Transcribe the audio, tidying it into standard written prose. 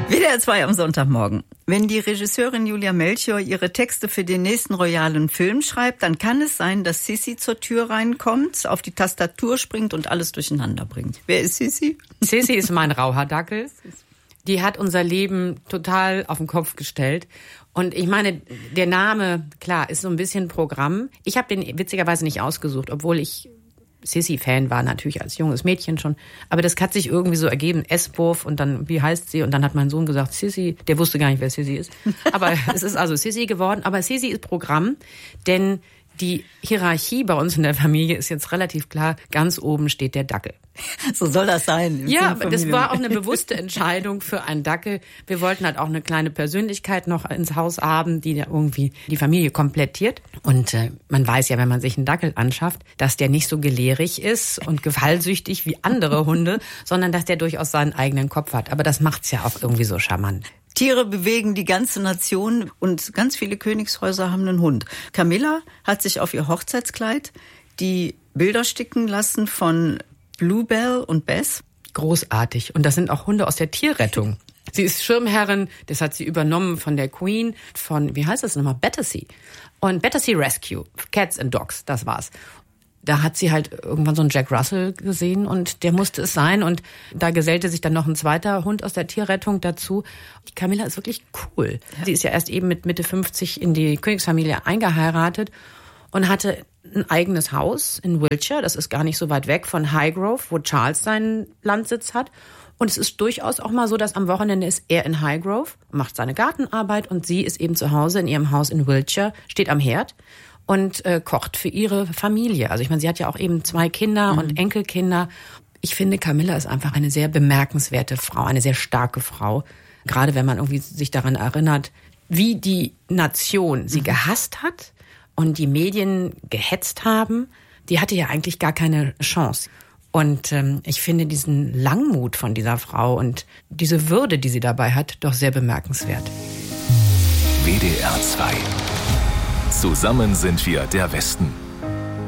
WDR 2 am Sonntagmorgen. Wenn die Regisseurin Julia Melchior ihre Texte für den nächsten royalen Film schreibt, dann kann es sein, dass Sissi zur Tür reinkommt, auf die Tastatur springt und alles durcheinander bringt. Wer ist Sissi? Sissi ist mein Rauherdackel. Die hat unser Leben total auf den Kopf gestellt. Und ich meine, der Name, klar, ist so ein bisschen Programm. Ich habe den witzigerweise nicht ausgesucht, obwohl ich Sissi-Fan war, natürlich als junges Mädchen schon. Aber das hat sich irgendwie so ergeben, S-Wurf und dann, wie heißt sie? Und dann hat mein Sohn gesagt, Sissi. Der wusste gar nicht, wer Sissi ist. Aber es ist also Sissi geworden. Aber Sissi ist Programm, denn die Hierarchie bei uns in der Familie ist jetzt relativ klar. Ganz oben steht der Dackel. So soll das sein. Ja, das war auch eine bewusste Entscheidung für einen Dackel. Wir wollten halt auch eine kleine Persönlichkeit noch ins Haus haben, die da irgendwie die Familie komplettiert. Und man weiß ja, wenn man sich einen Dackel anschafft, dass der nicht so gelehrig ist und gefallsüchtig wie andere Hunde, sondern dass der durchaus seinen eigenen Kopf hat. Aber das macht's ja auch irgendwie so charmant. Tiere bewegen die ganze Nation und ganz viele Königshäuser haben einen Hund. Camilla hat sich auf ihr Hochzeitskleid die Bilder sticken lassen von Bluebell und Bess. Großartig. Und das sind auch Hunde aus der Tierrettung. Sie ist Schirmherrin, das hat sie übernommen von der Queen, von, wie heißt das nochmal, Battersea. Und Battersea Rescue, Cats and Dogs, das war's. Da hat sie halt irgendwann so einen Jack Russell gesehen und der musste es sein. Und da gesellte sich dann noch ein zweiter Hund aus der Tierrettung dazu. Die Camilla ist wirklich cool. Ja. Sie ist ja erst eben mit Mitte 50 in die Königsfamilie eingeheiratet und hatte ein eigenes Haus in Wiltshire. Das ist gar nicht so weit weg von Highgrove, wo Charles seinen Landsitz hat. Und es ist durchaus auch mal so, dass am Wochenende ist er in Highgrove, macht seine Gartenarbeit und sie ist eben zu Hause in ihrem Haus in Wiltshire, steht am Herd und kocht für ihre Familie. Also ich meine, sie hat ja auch eben 2 Kinder und Enkelkinder. Ich finde, Camilla ist einfach eine sehr bemerkenswerte Frau, eine sehr starke Frau. Gerade wenn man irgendwie sich daran erinnert, wie die Nation sie gehasst hat und die Medien gehetzt haben. Die hatte ja eigentlich gar keine Chance. Und ich finde diesen Langmut von dieser Frau und diese Würde, die sie dabei hat, doch sehr bemerkenswert. WDR 2. Zusammen sind wir der Westen.